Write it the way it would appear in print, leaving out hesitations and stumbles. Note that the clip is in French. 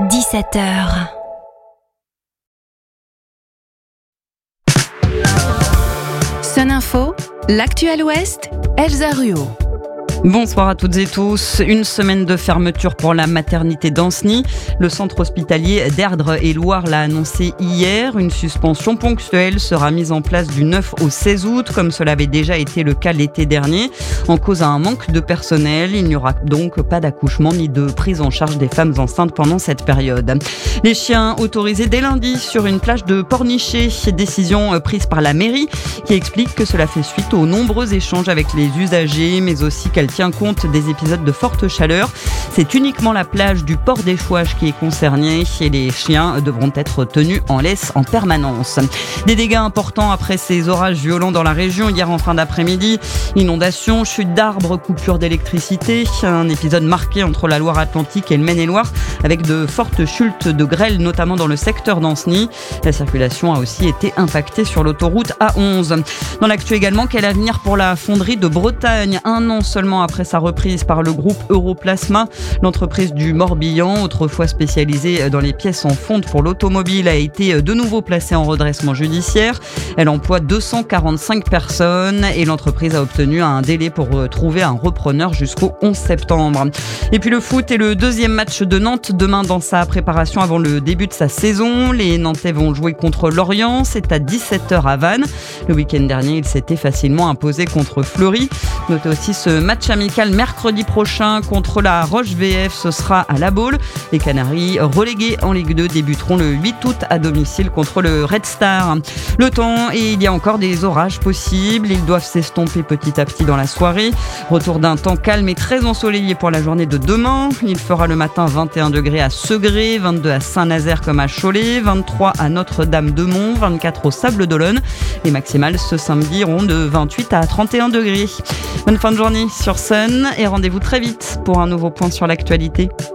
17h. Sun Info, l'Actuel Ouest, Elsa Ruot. Bonsoir à toutes et tous. Une semaine de fermeture pour la maternité d'Ancenis. Le centre hospitalier d'Erdre et Loire l'a annoncé hier. Une suspension ponctuelle sera mise en place du 9 au 16 août, comme cela avait déjà été le cas l'été dernier. En cause à un manque de personnel, il n'y aura donc pas d'accouchement ni de prise en charge des femmes enceintes pendant cette période. Les chiens autorisés dès lundi sur une plage de Pornichet. Décision prise par la mairie qui explique que cela fait suite aux nombreux échanges avec les usagers, mais aussi qu'elle tient compte des épisodes de forte chaleur. C'est uniquement la plage du port des Fouages qui est concernée et les chiens devront être tenus en laisse en permanence. Des dégâts importants après ces orages violents dans la région hier en fin d'après-midi. Inondations, chutes d'arbres, coupures d'électricité. Un épisode marqué entre la Loire-Atlantique et le Maine-et-Loire avec de fortes chutes de grêle, notamment dans le secteur d'Ancenis. La circulation a aussi été impactée sur l'autoroute A11. Dans l'actu également, quel avenir pour la fonderie de Bretagne? Un an seulement après sa reprise par le groupe Europlasma, l'entreprise du Morbihan, autrefois spécialisée dans les pièces en fonte pour l'automobile, a été de nouveau placée en redressement judiciaire. Elle emploie 245 personnes et l'entreprise a obtenu un délai pour trouver un repreneur jusqu'au 11 septembre. Et puis le foot est le deuxième match de Nantes demain dans sa préparation avant le début de sa saison. Les Nantais vont jouer contre Lorient, c'est à 17h à Vannes. Le week-end dernier, ils s'étaient facilement imposés contre Fleury. Notez aussi ce match amical mercredi prochain contre la Roche VF, ce sera à La Baule. Les Canaries, relégués en Ligue 2, débuteront le 8 août à domicile contre le Red Star. Le temps, et il y a encore des orages possibles, ils doivent s'estomper petit à petit dans la soirée. Retour d'un temps calme et très ensoleillé pour la journée de demain. Il fera le matin 21 degrés à Segré, 22 à Saint-Nazaire comme à Cholet, 23 à Notre-Dame-de-Mont, 24 au Sable d'Olonne. Les maximales ce samedi iront de 28 à 31 degrés. Bonne fin de journée sur Sun et rendez-vous très vite pour un nouveau point sur l'actualité.